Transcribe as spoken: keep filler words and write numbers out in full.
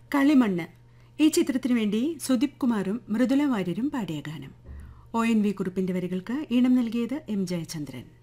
കളിമണ്ണ് ഈ ചിത്രത്തിനു വേണ്ടി സുദീപ് കുമാറും മൃദുല വാര്യരും പാടിയ ഗാനം. ഒ എൻ വി കുറുപ്പിന്റെ വരികൾക്ക് ഈണം നൽകിയത് എം ജയചന്ദ്രൻ.